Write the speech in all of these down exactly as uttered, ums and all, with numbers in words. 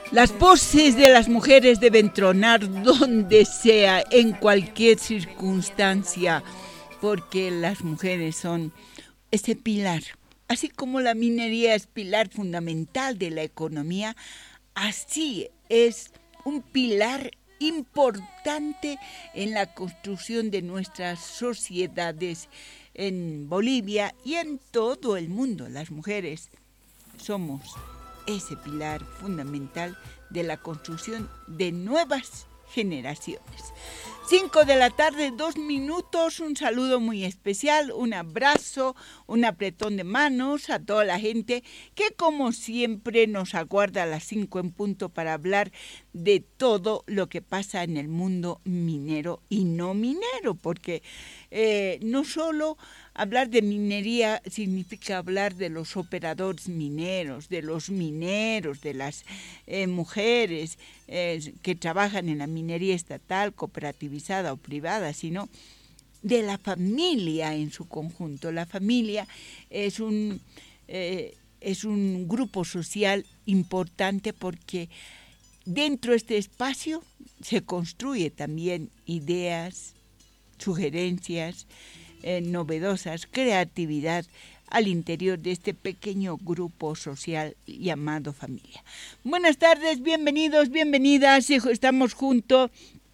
Las voces de las mujeres deben tronar donde sea, en cualquier circunstancia, porque las mujeres son ese pilar. Así como la minería es pilar fundamental de la economía, así es un pilar importante en la construcción de nuestras sociedades en Bolivia y en todo el mundo. Las mujeres somos ese pilar fundamental de la construcción de nuevas generaciones. Cinco de la tarde, dos minutos, un saludo muy especial, un abrazo, un apretón de manos a toda la gente que como siempre nos aguarda a las cinco en punto para hablar de todo lo que pasa en el mundo minero y no minero, porque eh, no solo hablar de minería significa hablar de los operadores mineros, de los mineros, de las eh, mujeres eh, que trabajan en la minería estatal, cooperativizada o privada, sino de la familia en su conjunto. La familia es un, eh, es un grupo social importante porque dentro de este espacio se construye también ideas, sugerencias, Eh, novedosas, creatividad al interior de este pequeño grupo social llamado familia. Buenas tardes, bienvenidos, bienvenidas. Estamos junto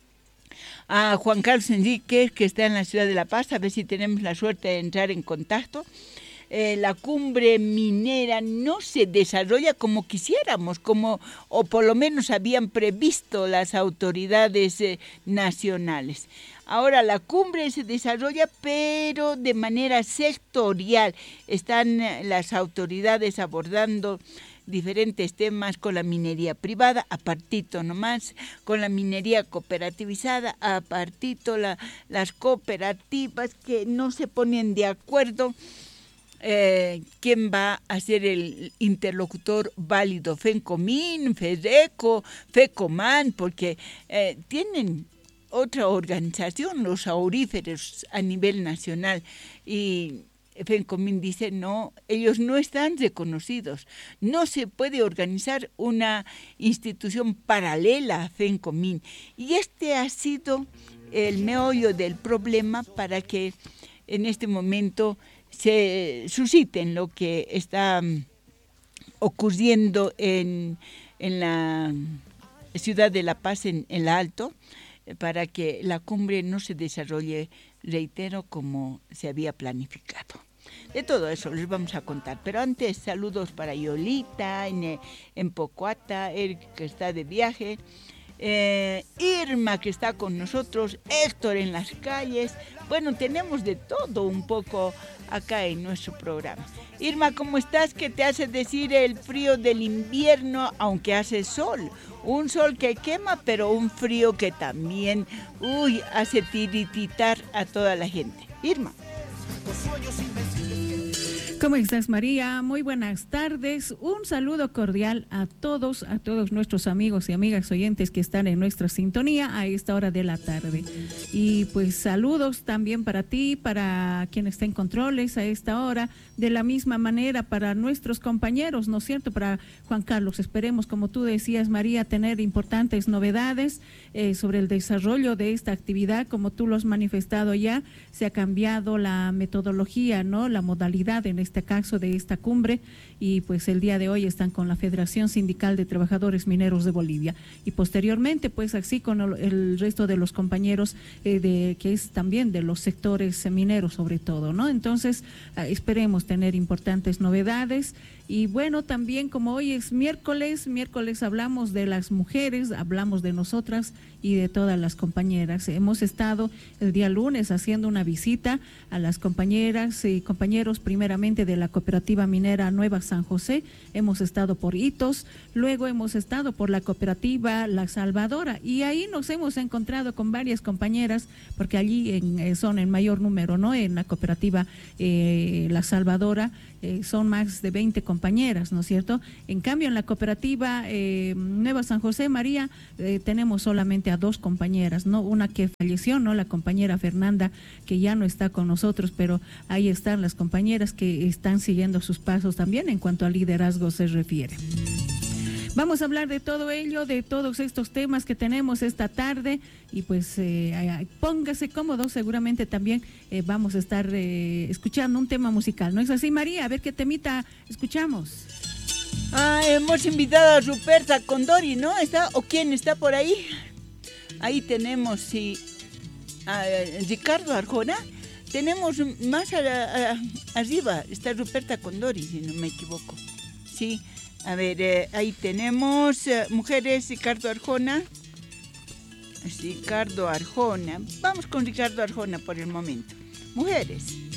a Juan Carlos Enríquez, que está en la ciudad de La Paz, a ver si tenemos la suerte de entrar en contacto. Eh, la cumbre minera no se desarrolla como quisiéramos, como o por lo menos habían previsto las autoridades eh, nacionales. Ahora la cumbre se desarrolla, pero de manera sectorial. Están las autoridades abordando diferentes temas con la minería privada, a partito nomás, con la minería cooperativizada, a partito la, las cooperativas que no se ponen de acuerdo. Eh, ¿Quién va a ser el interlocutor válido? FENCOMIN, FEDECO, FECOMAN, porque eh, tienen otra organización, los auríferos a nivel nacional, y FENCOMIN dice no, ellos no están reconocidos, no se puede organizar una institución paralela a FENCOMIN, y este ha sido el meollo del problema para que en este momento se susciten lo que está ocurriendo en, en la ciudad de La Paz, en el Alto, para que la cumbre no se desarrolle, reitero, como se había planificado. De todo eso les vamos a contar, pero antes saludos para Yolita en, en Pocuata, Eric que está de viaje, eh, Irma que está con nosotros, Héctor en las calles. Bueno, tenemos de todo un poco acá en nuestro programa. Irma, ¿cómo estás? ¿Qué te hace decir el frío del invierno, aunque hace sol? Un sol que quema, pero un frío que también, uy, hace tirititar a toda la gente. Irma. ¿Cómo estás, María? Muy buenas tardes. Un saludo cordial a todos, a todos nuestros amigos y amigas oyentes que están en nuestra sintonía a esta hora de la tarde. Y pues saludos también para ti, para quien está en controles a esta hora, de la misma manera para nuestros compañeros, ¿no es cierto? Para Juan Carlos, esperemos, como tú decías, María, tener importantes novedades eh, sobre el desarrollo de esta actividad. Como tú lo has manifestado ya, se ha cambiado la metodología, ¿no? La modalidad en este caso de esta cumbre, y pues el día de hoy están con la Federación Sindical de Trabajadores Mineros de Bolivia, y posteriormente pues así con el, el resto de los compañeros eh, de que es también de los sectores mineros sobre todo, ¿no? Entonces eh, esperemos tener importantes novedades. Y bueno, también como hoy es miércoles, miércoles hablamos de las mujeres, hablamos de nosotras y de todas las compañeras. Hemos estado el día lunes haciendo una visita a las compañeras y compañeros primeramente de la Cooperativa Minera Nueva San José, hemos estado por Itos, luego hemos estado por la Cooperativa La Salvadora, y ahí nos hemos encontrado con varias compañeras, porque allí en, son en mayor número, ¿no? En la Cooperativa eh, La Salvadora eh, son más de veinte compañeras, ¿no es cierto? En cambio, en la Cooperativa eh, Nueva San José, María, eh, tenemos solamente a dos compañeras, ¿no? Una que falleció, ¿no? La compañera Fernanda, que ya no está con nosotros, pero ahí están las compañeras que están siguiendo sus pasos también en cuanto al liderazgo se refiere. Vamos a hablar de todo ello, de todos estos temas que tenemos esta tarde y pues eh, póngase cómodo, seguramente también eh, vamos a estar eh, escuchando un tema musical, ¿no es así, María? A ver qué temita escuchamos. Ah, hemos invitado a Ruperta Condori, ¿no? ¿Está? ¿O quién está por ahí? Ahí tenemos, sí, a Ricardo Arjona. Tenemos más a la, a, arriba, está Ruperta Condori, si no me equivoco. Sí, a ver, eh, ahí tenemos eh, mujeres, Ricardo Arjona. Ricardo Arjona. Vamos con Ricardo Arjona por el momento. Mujeres.